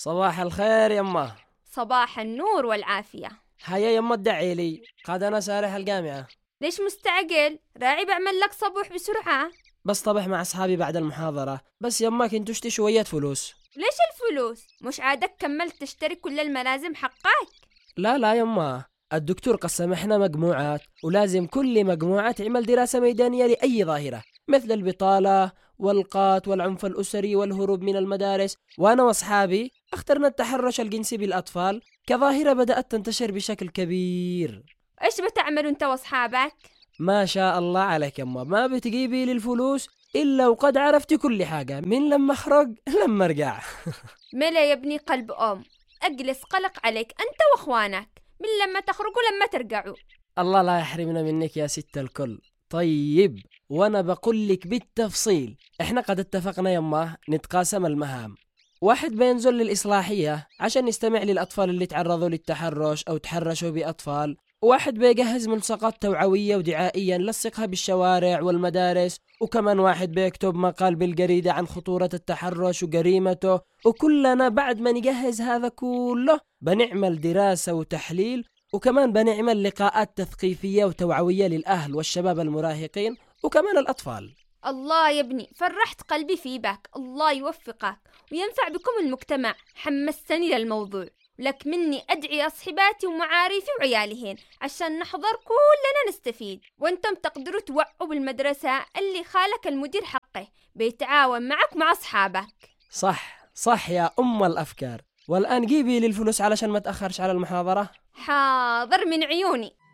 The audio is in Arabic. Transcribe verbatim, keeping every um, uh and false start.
صباح الخير يمه. صباح النور والعافية. هيا يمه ادعي لي، قد أنا سارح الجامعة. ليش مستعجل؟ راعي بعمل لك صبوح بسرعة. بس طبح مع أصحابي بعد المحاضرة. بس يمه كنت اشتي شوية فلوس. ليش الفلوس؟ مش عادك كملت تشتري كل الملازم حقك؟ لا لا يمه، الدكتور قسم احنا مجموعات ولازم كل مجموعة تعمل دراسة ميدانية لأي ظاهرة مثل البطالة والقات والعنف الأسري والهروب من المدارس، وأنا وأصحابي اخترنا التحرش الجنسي بالأطفال كظاهرة بدأت تنتشر بشكل كبير. إيش بتعملوا أنت وأصحابك؟ ما شاء الله عليك يما، ما بتجيبي لي الفلوس إلا وقد عرفت كل حاجة من لما أخرج لما أرجع. ملا يا ابني قلب أم، أجلس قلق عليك أنت وأخوانك من لما تخرجوا لما ترجعوا. الله لا يحرمنا منك يا ست الكل. طيب وانا بقول لك بالتفصيل، احنا قد اتفقنا يما نتقاسم المهام. واحد بينزل للإصلاحية عشان يستمع للأطفال اللي تعرضوا للتحرش أو تحرشوا بأطفال، وواحد بيجهز ملصقات توعوية ودعائية نلصقها بالشوارع والمدارس، وكمان واحد بيكتب مقال بالجريدة عن خطورة التحرش وجريمته. وكلنا بعد ما نجهز هذا كله بنعمل دراسة وتحليل، وكمان بنعمل لقاءات تثقيفية وتوعوية للأهل والشباب المراهقين وكمان الأطفال. الله يا ابني فرحت قلبي في بك، الله يوفقك وينفع بكم المجتمع، حمستني للموضوع. لك مني أدعي أصحباتي ومعارفي وعيالهن عشان نحضر كلنا نستفيد، وانتم تقدروا توعوا بالمدرسة اللي خالك المدير حقه بيتعاون معك مع أصحابك. صح صح يا أم الأفكار. والآن جيبي لي الفلوس علشان ما تأخرش على المحاضرة. حاضر من عيوني.